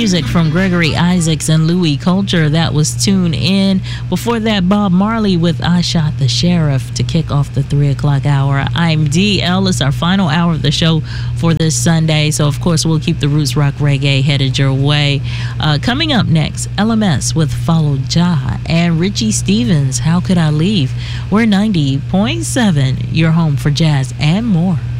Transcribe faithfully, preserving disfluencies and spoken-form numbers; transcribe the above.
music from Gregory Isaacs and Louis Culture. That was Tune In. Before that, Bob Marley with I Shot the Sheriff to kick off the three o'clock hour. I'm Dee Ellis, our final hour of the show for this Sunday. So, of course, we'll keep the Roots Rock Reggae headed your way. Uh, coming up next, L M S with Follow Ja and Richie Stephens, How Could I Leave? We're ninety point seven, your home for jazz and more.